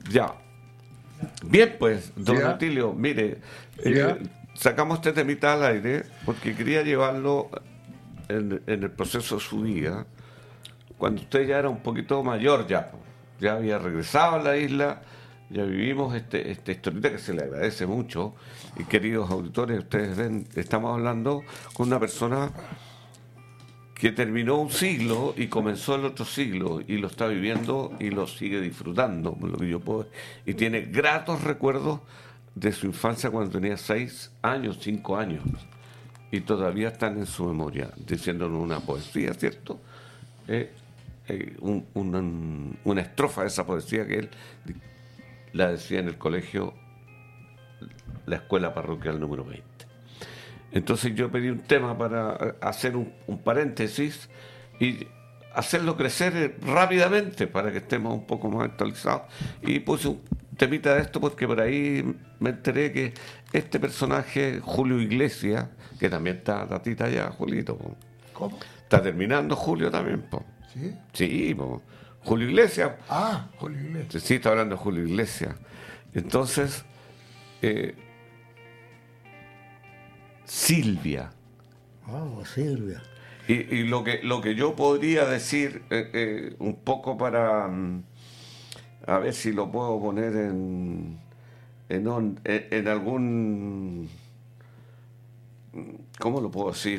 Ya. Bien, pues, don Ya. Atilio, mire, Ya. sacamos este temita al aire porque quería llevarlo en el proceso de su vida, cuando usted ya era un poquito mayor ya había regresado a la isla, ya vivimos esta historieta que se le agradece mucho, y queridos auditores, ustedes ven, estamos hablando con una persona que terminó un siglo y comenzó el otro siglo y lo está viviendo y lo sigue disfrutando, por lo que yo puedo, y tiene gratos recuerdos de su infancia cuando tenía 6 años, 5 años, y todavía están en su memoria, diciéndonos una poesía, ¿cierto? Una estrofa de esa poesía que él la decía en el colegio, la escuela parroquial número 20. Entonces yo pedí un tema para hacer un paréntesis y hacerlo crecer rápidamente para que estemos un poco más actualizados. Y puse un temita de esto porque por ahí me enteré que este personaje, Julio Iglesias, que también está tatita ya, Julito, po. ¿Cómo? Está terminando Julio también, po. ¿Sí? Sí, po. Julio Iglesias. Ah, Julio Iglesias. Sí, está hablando de Julio Iglesias. Entonces, Silvia. Oh, Silvia. Y lo que yo podría decir, un poco para, a ver si lo puedo poner en algún, ¿cómo lo puedo decir?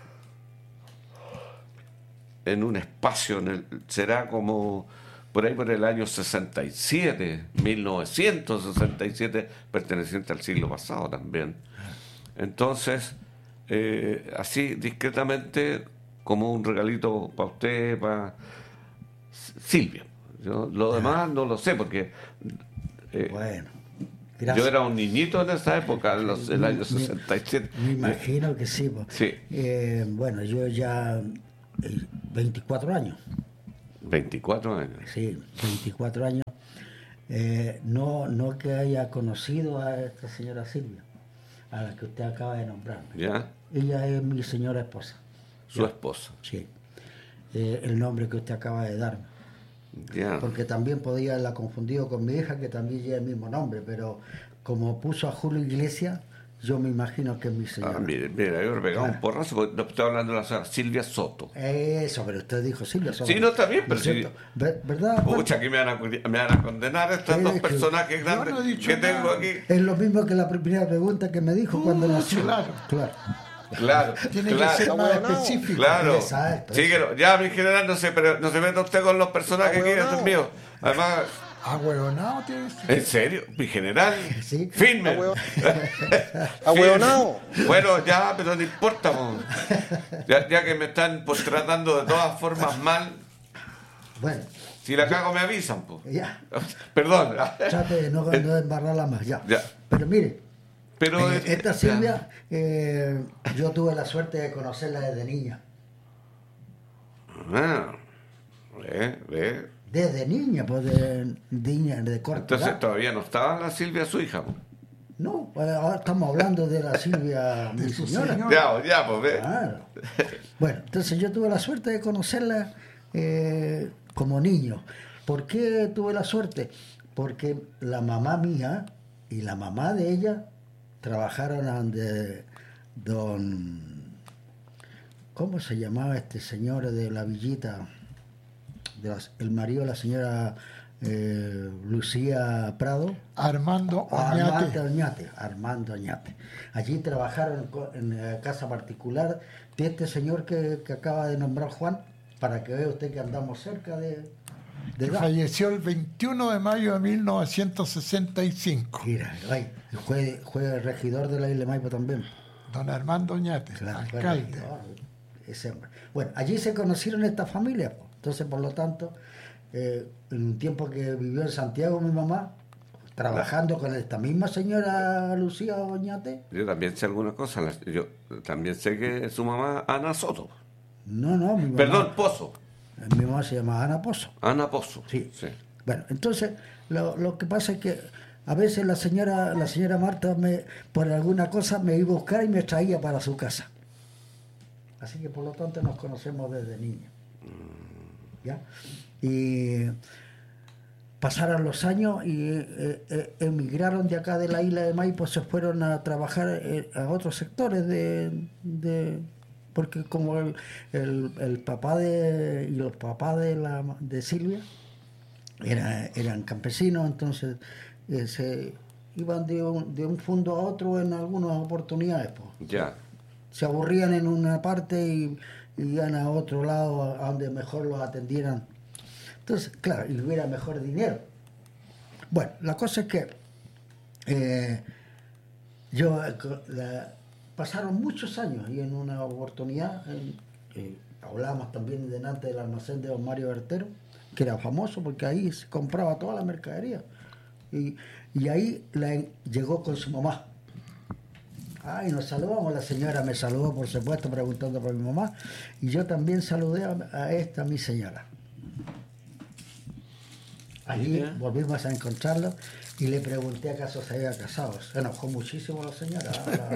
En un espacio, será como por ahí por el año 67, 1967, perteneciente al siglo pasado también. Entonces, así discretamente, como un regalito para usted, para Silvia. Lo demás no lo sé, porque Bueno, yo gracias. era un niñito en esa época, en el año 67. Me imagino que sí. Sí. Bueno, yo ya 24 años. 24 años. Sí, 24 años. No que haya conocido a esta señora Silvia, a la que usted acaba de nombrar. ¿Ya? Ella es mi señora esposa. Su esposa. Sí. El nombre que usted acaba de darme. Ya. Porque también podía haberla confundido con mi hija, que también lleva el mismo nombre, pero como puso a Julio Iglesias, yo me imagino que es mi señora. Mira, yo le pegaba un porrazo, porque no estoy hablando de la señora Silvia Soto. Eso, pero usted dijo Silvia Soto. Sí, no, está bien, pero ¿No es cierto? ¿Verdad? Pucha, aquí me van a condenar estas dos personajes grandes no he dicho que tengo nada. aquí. Es lo mismo que la primera pregunta que me dijo cuando nació. claro. Claro, Tiene claro, que ser más específico. claro. Exacto. Sí, ya, mi general, no se meta usted con los personajes que Ahueonao. son míos. Además, Ahueonado tiene que ser. ¿en serio? Mi general, Sí. firme. Ahueonao. Bueno, ya, pero no importa, po. Ya que me están pues, tratando de todas formas mal, Bueno, si la cago me avisan, po. ya. Perdón. Trate de no embarrarla más, ya. Ya. Pero mire, Pero esta Silvia, yo tuve la suerte de conocerla desde niña. Ve. Desde niña, pues de corta Entonces edad. todavía no estaba la Silvia su hija, po. No, pues ahora estamos hablando de la Silvia, mi su señora. señora. Ya, pues ve. Claro. Bueno, entonces yo tuve la suerte de conocerla como niño. ¿Por qué tuve la suerte? Porque la mamá mía y la mamá de ella trabajaron donde ¿cómo se llamaba este señor de la villita? El marido de la señora Lucía Prado. Armando Oñate. Armando Oñate. Allí trabajaron en la casa particular de este señor que acaba de nombrar Juan, para que vea usted que andamos cerca de Que edad. falleció el 21 de mayo de 1965. Mira, ay, fue regidor de la isla de Maipo también. Don Armando Oñate, Claro, fue alcalde. regidor, ese hombre. Bueno, allí se conocieron estas familias. Pues. Entonces, por lo tanto, en un tiempo que vivió en Santiago mi mamá, trabajando con esta misma señora Lucía Oñate. Yo también sé algunas cosas. Yo también sé que su mamá, Ana Soto. No, mi mamá. Perdón, Pozo. Mi mamá se llama Ana Pozo. Ana Pozo. Sí. Bueno, entonces, lo que pasa es que a veces la señora Marta, por alguna cosa, me iba a buscar y me traía para su casa. Así que, por lo tanto, nos conocemos desde niños. ¿Ya? Y pasaron los años y emigraron de acá de la isla de Maipo, se fueron a trabajar a otros sectores porque como el papá y los papás de Silvia eran campesinos, entonces se iban de un fondo a otro en algunas oportunidades. Pues. Ya. Se aburrían en una parte y iban a otro lado a donde mejor los atendieran. Entonces, claro, y hubiera mejor dinero. Bueno, la cosa es que pasaron muchos años y en una oportunidad hablábamos también delante del almacén de don Mario Bertero, que era famoso porque ahí se compraba toda la mercadería. Y ahí llegó con su mamá. Y nos saludamos, la señora me saludó, por supuesto, preguntando por mi mamá, y yo también saludé a mi señora. Allí volvimos a encontrarlo y le pregunté acaso se había casado. Se enojó muchísimo la señora,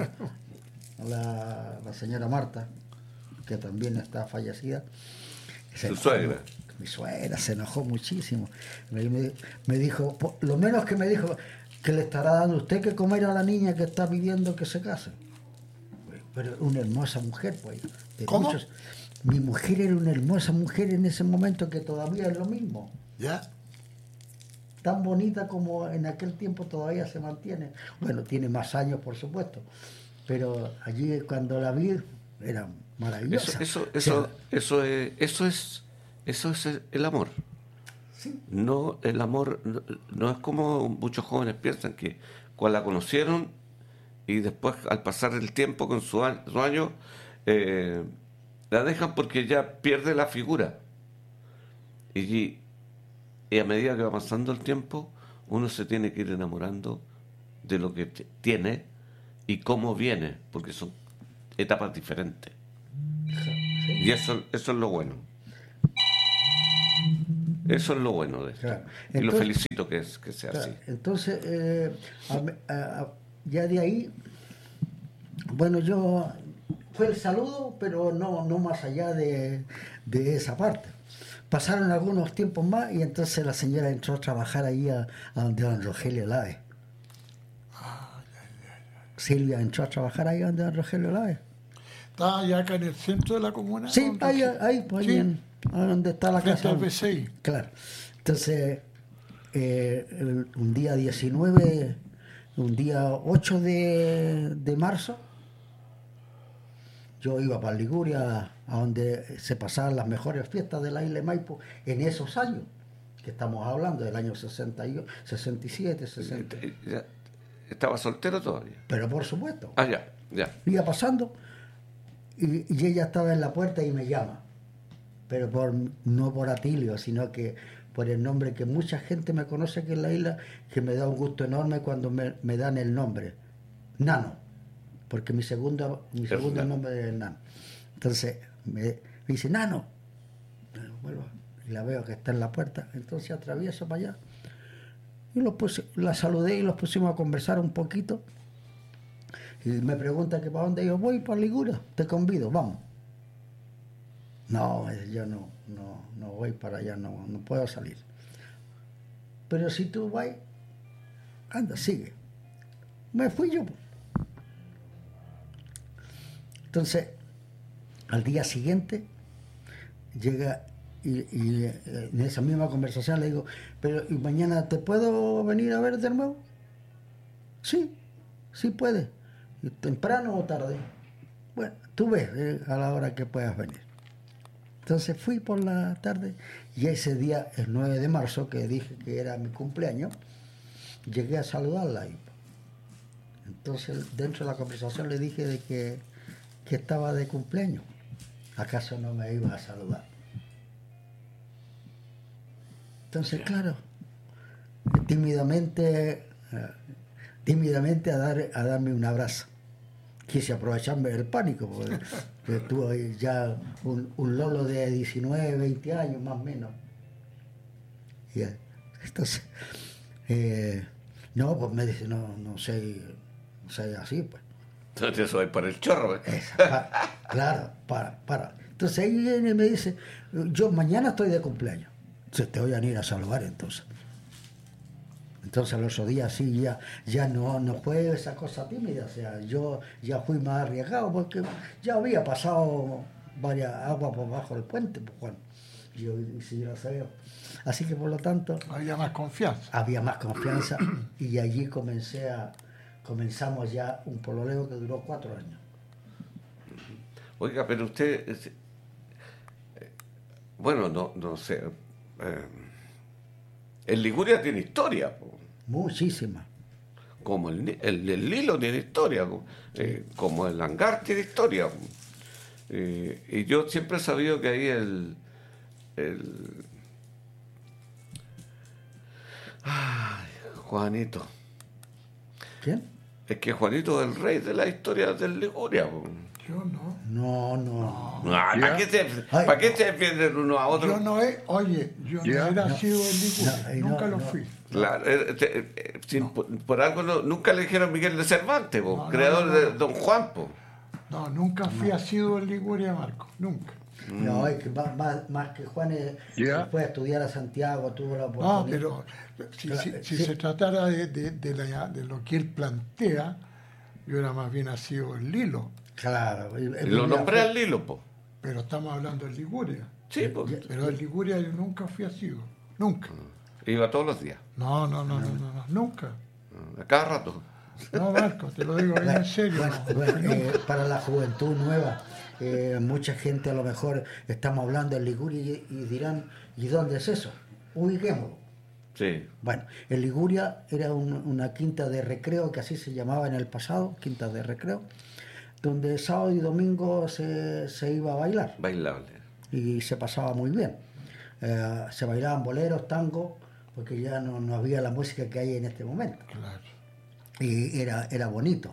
la señora Marta, que también está fallecida. ¿Su suegra? Mi suegra se enojó muchísimo. Me dijo, lo menos que me dijo, que le estará dando usted que comer a la niña que está pidiendo que se case. Pero una hermosa mujer, pues. ¿Cómo? Mi mujer era una hermosa mujer en ese momento, que todavía es lo mismo. ¿Ya? Tan bonita como en aquel tiempo todavía se mantiene. Bueno, tiene más años, por supuesto. Pero allí cuando la vi, era maravillosa. Eso es el amor. Sí. No, el amor no es como muchos jóvenes piensan, que cuando la conocieron y después al pasar el tiempo con su año la dejan porque ya pierde la figura. Y a medida que va pasando el tiempo, uno se tiene que ir enamorando de lo que tiene y cómo viene, porque son etapas diferentes. Sí. Y eso es lo bueno. Eso es lo bueno de esto. Claro. Y lo Entonces, felicito que sea claro, así. Entonces, ya de ahí, bueno, fue el saludo, pero no más allá de esa parte. Pasaron algunos tiempos más y entonces la señora entró a trabajar ahí a donde don Rogelio Lave. Silvia entró a trabajar ahí donde don Rogelio Lave. ¿Está allá acá en el centro de la comuna? Sí, ahí, pues Sí. ahí donde está la Frente casa. al BCI. Claro. Entonces, un día 19, un día 8 de marzo, yo iba para Liguria, a donde se pasaban las mejores fiestas de la isla de Maipo en esos años, que estamos hablando del año 67, 60. ¿Estaba soltero todavía? Pero por supuesto. Ya. Iba pasando y ella estaba en la puerta y me llama. Pero no por Atilio, sino que por el nombre que mucha gente me conoce aquí en la isla, que me da un gusto enorme cuando me dan el nombre. Nano. Porque mi segundo nombre es Nano. Entonces me dice, Nano. Vuelvo y la veo que está en la puerta. Entonces atravieso para allá. Y la saludé y los pusimos a conversar un poquito. Y me pregunta que para dónde yo voy, para Liguria. Te convido, vamos. No, yo no voy para allá, no puedo salir. Pero si tú vas, anda, sigue. Me fui yo. Entonces, al día siguiente, llega y en esa misma conversación le digo, pero ¿y mañana te puedo venir a ver de nuevo? Sí puede. ¿Temprano o tarde? Bueno, tú ves a la hora que puedas venir. Entonces fui por la tarde y ese día, el 9 de marzo, que dije que era mi cumpleaños, llegué a saludarla. Entonces dentro de la conversación le dije de que estaba de cumpleaños. ¿Acaso no me iba a saludar? Entonces, claro, tímidamente a darme un abrazo. Quise aprovecharme del pánico, porque tuve ya un lolo de 19, 20 años más o menos. Y entonces, no, pues me dice, no sé así, pues. Entonces eso es para el chorro. Claro, para. Entonces ahí viene y me dice, yo mañana estoy de cumpleaños. Entonces te voy a ir a saludar entonces. Entonces los otros días sí, ya no fue esa cosa tímida, o sea, yo ya fui más arriesgado porque ya había pasado varias aguas por bajo del puente, pues Juan, y si yo lo sabía. Así que por lo tanto Había más confianza. había más confianza y allí comenzamos ya un pololeo que duró 4 años. Oiga, pero usted, bueno, no sé, el Liguria tiene historia, po. Muchísimas. Como el Lilo tiene historia, como el Hangar tiene historia. Y yo siempre he sabido que ahí Ay, Juanito. ¿Quién? Es que Juanito es el rey de la historia del Liguria. Po. Yo no. No. Ay, ¿para qué se defienden uno a otro? Yo no he, oye, yo no era nacido en Liguria, nunca lo fui. Claro, por algo nunca le dijeron Miguel de Cervantes, po, No, creador no. de Don Juan. Po. No, nunca fui asiduo en Liguria, Marco, nunca. No, es que más que Juan fue a estudiar a Santiago, tuvo la No, oportunidad. pero si Sí. se tratara de lo que él plantea, yo era más bien nacido en Lilo, Claro. Lo nombré al Lilo, po. pero estamos hablando de Liguria. Sí, po. Pero en Liguria yo nunca fui asiduo, nunca. Iba todos los días, No, nunca. a cada rato. No, Marco, te lo digo bien en serio. Bueno, para la juventud nueva, mucha gente a lo mejor estamos hablando en Liguria y dirán, ¿y dónde es eso? Ubiquémoslo. Sí. Bueno, en Liguria era una quinta de recreo, que así se llamaba en el pasado, quinta de recreo, donde sábado y domingo se iba a bailar Bailable. y se pasaba muy bien. Se bailaban boleros, tango, porque ya no había la música que hay en este momento. Claro. Y era bonito.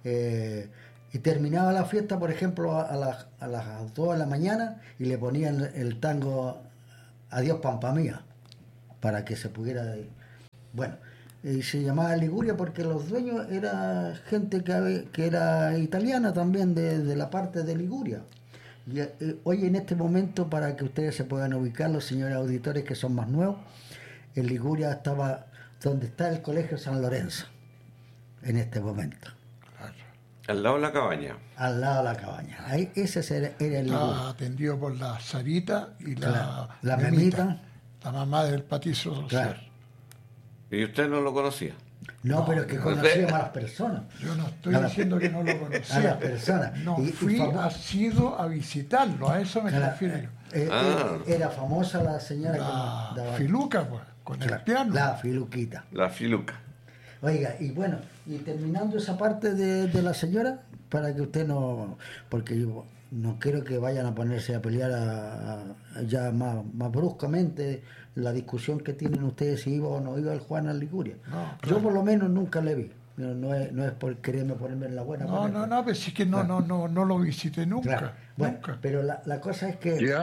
Y terminaba la fiesta, por ejemplo, a las 2 de la mañana y le ponían el tango Adiós Pampa Mía, para que se pudiera... Bueno, y se llamaba Liguria porque los dueños era gente que era italiana también, de la parte de Liguria. Y hoy en este momento, para que ustedes se puedan ubicar, los señores auditores que son más nuevos, en Liguria estaba donde está el Colegio San Lorenzo, en este momento. Claro. Al lado de la cabaña. Al lado de la cabaña. Ahí, ese era el Liguria. Estaba atendido por la Sarita y La Memita. la mamá del Patricio social. Claro. ¿Y usted no lo conocía? No, pero es que conocíamos a las personas. Yo no estoy diciendo que no lo conocía. A las personas. No, Y fui asiduo a visitarlo, a eso me refiero yo. Era famosa la señora que La nos daba... Filuca, pues, con el piano. La Filuquita. La Filuca. Oiga, y bueno, y terminando esa parte de la señora, para que usted no... Porque yo no quiero que vayan a ponerse a pelear ya más bruscamente la discusión que tienen ustedes si iba o no iba el Juan a Liguria. No, claro. Yo por lo menos nunca le vi. No es por quererme ponerme en la buena. No, pero sí que no lo visité nunca. Claro. Bueno, Nunca. pero la cosa es que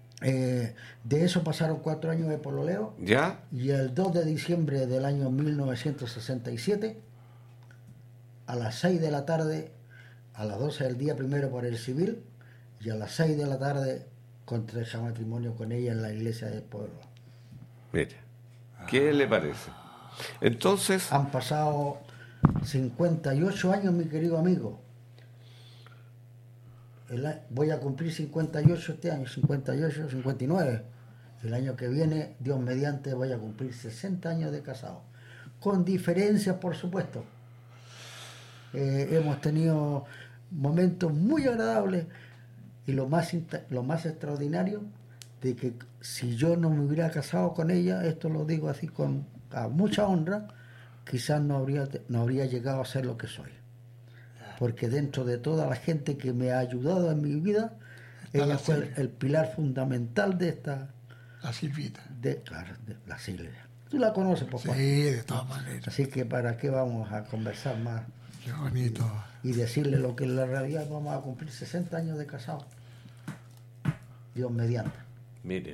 de eso pasaron 4 años de pololeo. ¿Ya? Y el 2 de diciembre del año 1967, a las 6 de la tarde, a las 12 del día primero por el civil, y a las 6 de la tarde contraje matrimonio con ella en la iglesia del pueblo. Mire, ¿qué le parece? Entonces, Han pasado 58 años, mi querido amigo. Voy a cumplir 58 este año, 58, 59. El año que viene, Dios mediante, voy a cumplir 60 años de casado. Con diferencias, por supuesto. Hemos tenido momentos muy agradables y lo más extraordinario de que si yo no me hubiera casado con ella, esto lo digo así a mucha honra, quizás no habría llegado a ser lo que soy. Porque dentro de toda la gente que me ha ayudado en mi vida, ella fue el pilar fundamental de esta... La Silvita. Claro, de la Silvia. Tú la conoces, por favor. Sí, de todas maneras. Así que para qué vamos a conversar más Qué bonito. y decirle lo que en la realidad vamos a cumplir 60 años de casado. Dios mediante. mire,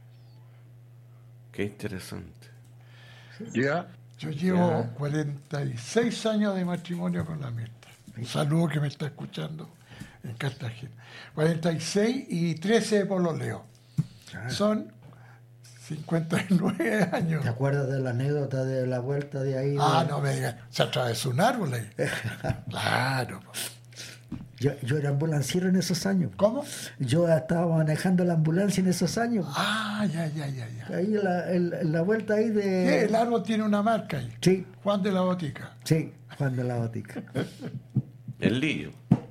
qué interesante. Yo llevo 46 años de matrimonio con la Mirta. Un saludo que me está escuchando en Cartagena. 46 y 13 de pololeo. Son 59 años. ¿Te acuerdas de la anécdota de la vuelta de ahí? No me digas, se atravesó un árbol ahí. Claro. Yo era ambulanciero en esos años. ¿Cómo? Yo estaba manejando la ambulancia en esos años. Ya. Ahí la vuelta ahí de... Sí, el árbol tiene una marca ahí. Sí. Juan de la Botica. Sí, Juan de la Botica. El Lillo.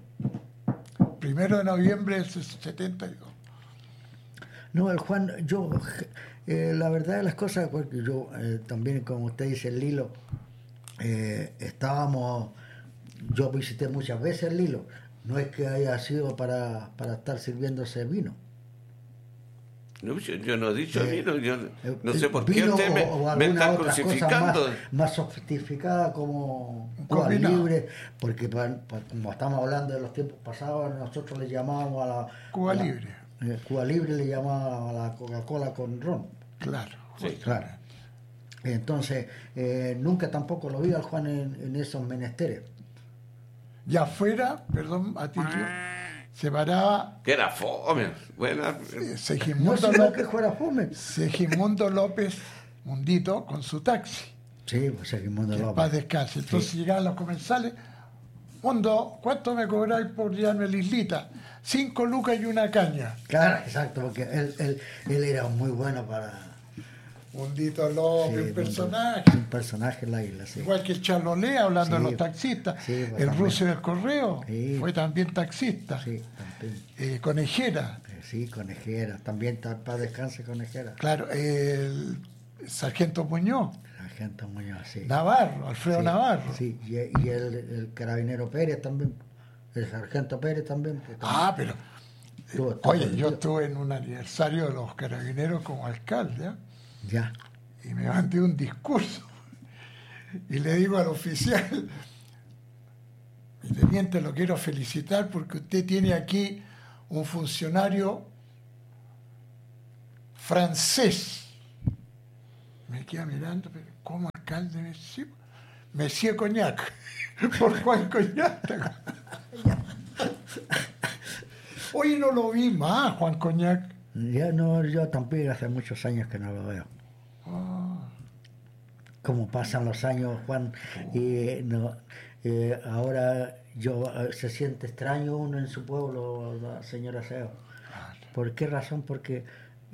1 de noviembre del 72. No, el Juan, yo, la verdad de las cosas, porque yo también, como usted dice, el Lilo, yo visité muchas veces el Lilo, no es que haya sido para estar sirviéndose vino. No, yo no he dicho vino, yo no sé por qué usted o me está otra crucificando. Cosa más sofisticada como Cuba Libre, porque como estamos hablando de los tiempos pasados, nosotros le llamábamos a la... Cuba Libre. Cuba Libre le llamaba a la Coca-Cola con ron. Claro. Sí. Claro. Entonces, nunca tampoco lo vi al Juan en esos menesteres. Y afuera, perdón, Atilio, se paraba... Que era fome. Buena. No sé lo que fuera fome. Segismundo López Mundito con su taxi. Sí, pues Segismundo Que López. paz descanse. Entonces llegaban los comensales. Mundo, ¿cuánto me cobráis por llevarme la islita? 5 lucas y una caña. Claro, exacto, porque él era muy bueno para... Mundito López, un personaje. Un personaje en la isla, sí. Igual que el Charlolé, hablando de los taxistas. Sí, pues, el también. ruso del correo fue también taxista. Sí, también. Conejera. Sí, Conejera. También para descanse Conejera. Claro, el sargento Muñoz. Sargento Muñoz, sí. Navarro, Alfredo Sí, Navarro. Sí, y el carabinero Pérez también. El sargento Pérez también. Pero... Estuvo yo estuve en un aniversario de los carabineros como alcalde. Ya. Y me mandé un discurso. Y le digo al oficial, mi teniente, lo quiero felicitar porque usted tiene aquí un funcionario francés. Me queda mirando, pero ¿cómo alcalde? Monsieur Cognac. Por Juan Cognac. Hoy no lo vi más, Juan Cognac. Yo tampoco hace muchos años que no lo veo. Como pasan los años, Juan, y ahora se siente extraño uno en su pueblo, la señora Seo. ¿Por qué razón? Porque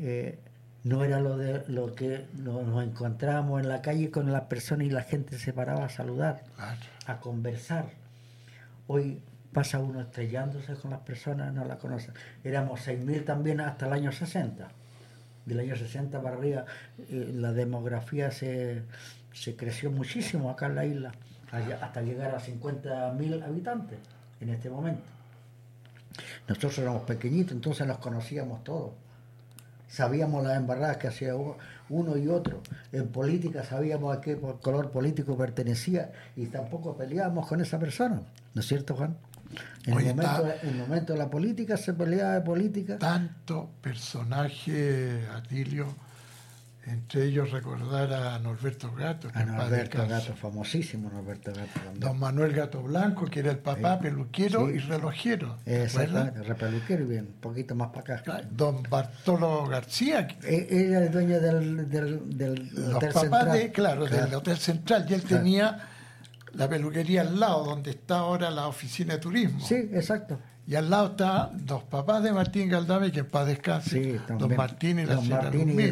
no era lo que nos encontrábamos en la calle con las personas y la gente se paraba a saludar, a conversar. Hoy pasa uno estrellándose con las personas, no la conocen. Éramos 6.000 también hasta el año 60. Del año 60 para arriba la demografía se creció muchísimo acá en la isla, hasta llegar a 50.000 habitantes en este momento. Nosotros éramos pequeñitos, entonces nos conocíamos todos. Sabíamos las embarradas que hacía uno y otro. En política sabíamos a qué color político pertenecía y tampoco peleábamos con esa persona. ¿No es cierto, Juan? En el momento de la política se peleaba de política. Tanto personaje, Atilio, entre ellos recordar a Norberto Gato. A Norberto Gato, famosísimo Norberto Gato también. Don Manuel Gato Blanco, que era el papá peluquero y relojero. Exactamente, repeluquero y bien, un poquito más para acá. Don Bartolo García. Era el dueño del Hotel Central. Del Hotel Central. Y él tenía la peluquería al lado, donde está ahora la oficina de turismo. Sí, exacto. Y al lado está los papás de Martín Galdame, que en paz descanse. Sí, don Martín y la señora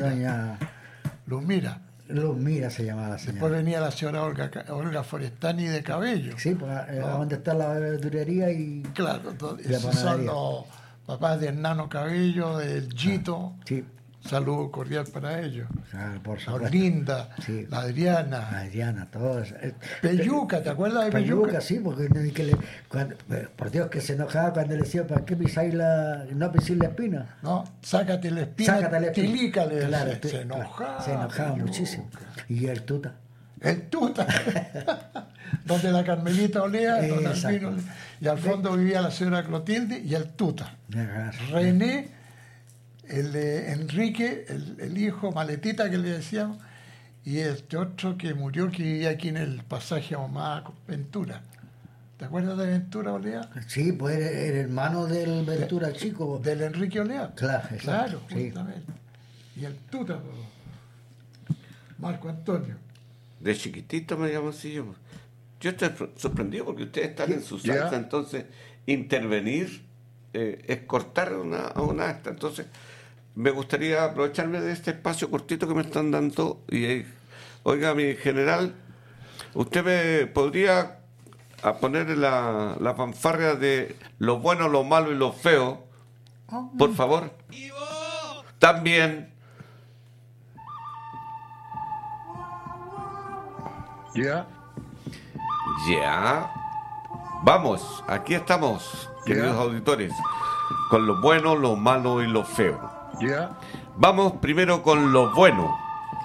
Luzmira. Luzmira se llamaba la señora. Después venía la señora Olga Forestani de Cabello. Sí, pues donde está la verdurería y... Claro, esos son los papás de Hernano Cabello, del Gito. Sí. Saludo cordial para ellos. Por supuesto. Linda, sí. la Adriana. La Adriana, todos. Peyuca, ¿te acuerdas de Peyuca? Sí, porque por Dios que se enojaba cuando le decía, ¿para qué pisáis no piséis la espina? No, sácate la espina, tilícale. Claro, se enojaba. Se enojaba muchísimo. Y el Tuta. El Tuta. Donde la Carmelita Olea, don Albino, y al fondo vivía la señora Clotilde y el Tuta. René, el de Enrique, el hijo maletita que le decíamos, y este otro que murió, que vivía aquí en el pasaje Omar Ventura. ¿Te acuerdas de Ventura Olea? Sí, pues era el hermano del Ventura chico. Del Enrique Olea. Claro, exacto. Claro, justamente. Sí. Y el Tuta, Marco Antonio. De chiquitito me llamo así yo. Yo estoy sorprendido porque ustedes están en su salsa, entonces intervenir es cortar una esta. Entonces, me gustaría aprovecharme de este espacio cortito que me están dando y oiga, mi general, ¿usted me podría poner la fanfarria de lo bueno, lo malo y lo feo? Por favor. También. Ya. Vamos, aquí estamos, queridos auditores, con lo bueno, lo malo y lo feo. Vamos primero con lo bueno.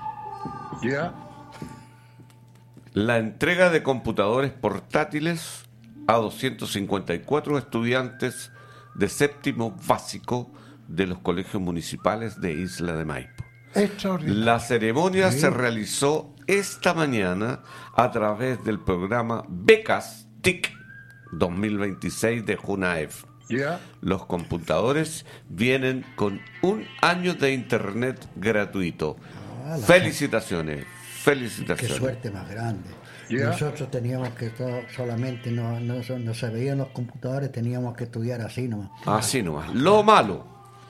La entrega de computadores portátiles a 254 estudiantes de séptimo básico de los colegios municipales de Isla de Maipo. La ceremonia se realizó esta mañana a través del programa Becas TIC 2026 de JUNAEF. Los computadores vienen con 1 año de internet gratuito. Felicitaciones. Qué suerte más grande. Nosotros teníamos que solamente no se veían los computadores, teníamos que estudiar así nomás. Así nomás. Lo malo.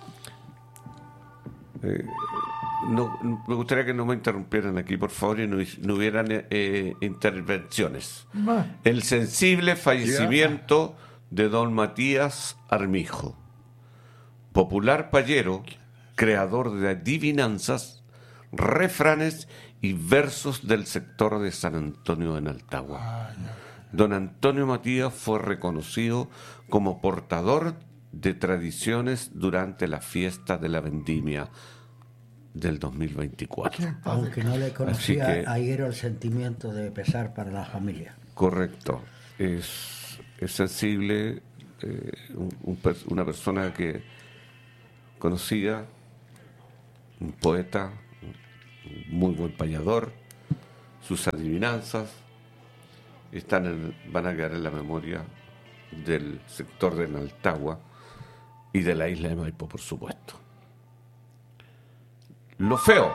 Me gustaría que no me interrumpieran aquí, por favor, y no hubieran intervenciones. El sensible fallecimiento de don Matías Armijo, popular payero, creador de adivinanzas, refranes y versos del sector de San Antonio en Altagua. Don Antonio Matías fue reconocido como portador de tradiciones durante la fiesta de la vendimia del 2024. Aunque no le conocía ayer el sentimiento de pesar para la familia. Correcto. Es sensible, una persona que conocía, un poeta, un muy buen payador, sus adivinanzas van a quedar en la memoria del sector de Naltagua y de la isla de Maipo, por supuesto. Lo feo.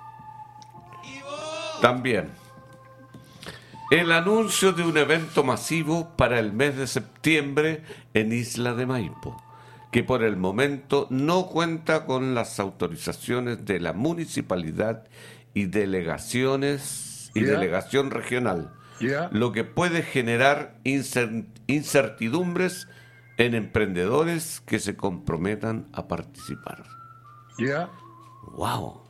También. El anuncio de un evento masivo para el mes de septiembre en Isla de Maipo, que por el momento no cuenta con las autorizaciones de la municipalidad y delegación regional, lo que puede generar incertidumbres en emprendedores que se comprometan a participar. ¡Wow!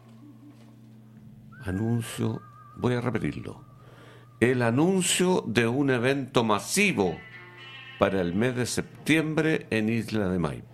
Anuncio, voy a repetirlo. El anuncio de un evento masivo para el mes de septiembre en Isla de Maipo,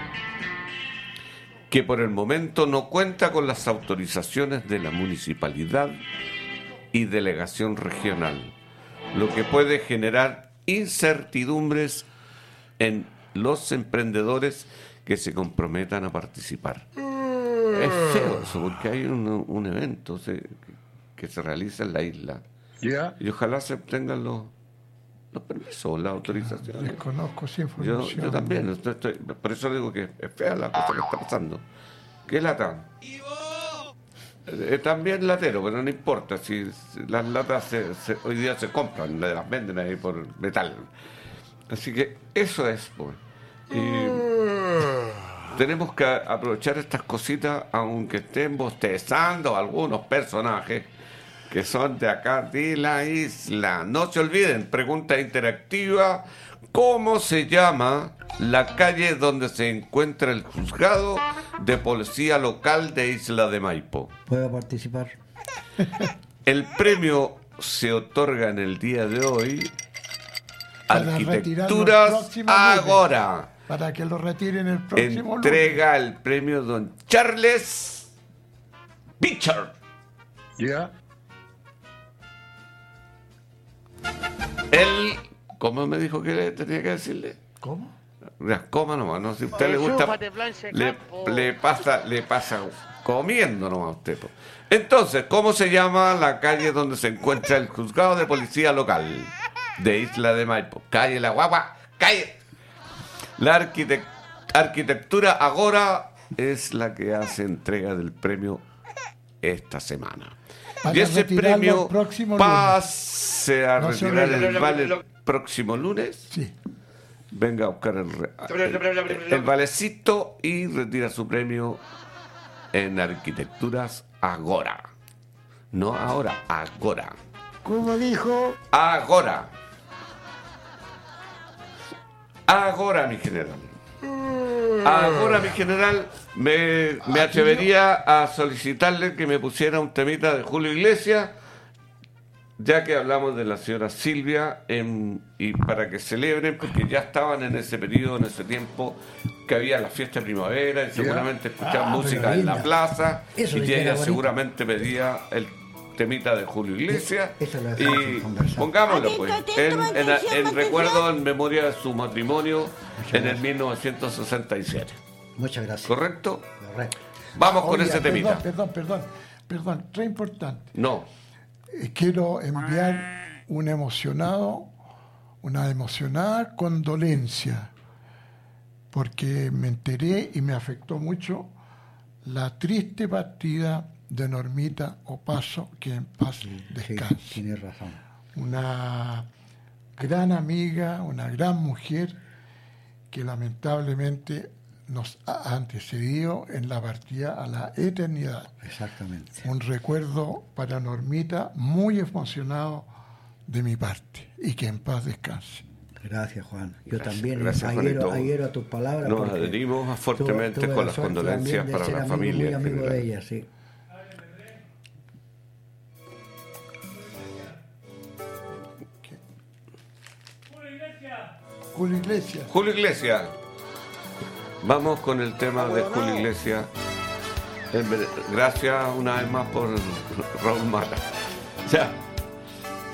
que por el momento no cuenta con las autorizaciones de la municipalidad y delegación regional, lo que puede generar incertidumbres en los emprendedores que se comprometan a participar. Es feo eso, porque hay un evento que se realiza en la isla y ojalá se obtengan los permisos, las autorizaciones. Desconozco esa información. Yo también, por eso digo que es fea la cosa que está pasando. ¿Qué lata? También latero, pero no importa, si las latas hoy día se compran, las venden ahí por metal. Así que eso es, pues. Tenemos que aprovechar estas cositas, aunque estén bostezando algunos personajes que son de acá de la isla. No se olviden, pregunta interactiva: ¿cómo se llama la calle donde se encuentra el juzgado de policía local de Isla de Maipo? ¿Puedo participar? El premio se otorga en el día de hoy Arquitecturas Agora. Para que lo retiren el próximo Entrega el premio don Charles Pichard. Él, ¿cómo me dijo que le tenía que decirle? ¿Cómo? Coma nomás, no, si a usted le gusta, le pasa comiendo nomás a usted. Entonces, ¿cómo se llama la calle donde se encuentra el juzgado de policía local de Isla de Maipo? Calle La Guagua, calle. La Arquitectura Agora es la que hace entrega del premio esta semana. Y ese premio pase a retirar el vale el próximo lunes. Sí. Venga a buscar el valecito y retira su premio en Arquitecturas Agora. No ahora, Agora. ¿Cómo dijo? Agora. Agora, mi general. Ahora, mi general, me atrevería a solicitarle que me pusiera un temita de Julio Iglesias, ya que hablamos de la señora Silvia, y para que celebren, porque ya estaban en ese periodo, en ese tiempo, que había la fiesta de primavera, y seguramente escuchaban música en la plaza, y ella seguramente pedía el temita de Julio Iglesias, y pongámoslo pues, en recuerdo, en memoria de su matrimonio en el 1967. Muchas gracias. ¿Correcto? Correcto. Vamos con ese temita. Perdón, re importante. No. Quiero enviar una emocionada condolencia, porque me enteré y me afectó mucho la triste partida de Normita Opaso, que en paz descanse. Sí, tienes razón. Una gran amiga, una gran mujer que lamentablemente nos ha antecedido en la partida a la eternidad. Exactamente. Un recuerdo para Normita muy emocionado de mi parte, y que en paz descanse. Gracias, Juan. Yo también adhiero a tus palabras. Nos adherimos fuertemente con las condolencias para la familia. Muy amigo de ella, sí. Julio Iglesias. Vamos con el tema de Julio Iglesias. Gracias una vez más por Raúl Mata. Ya.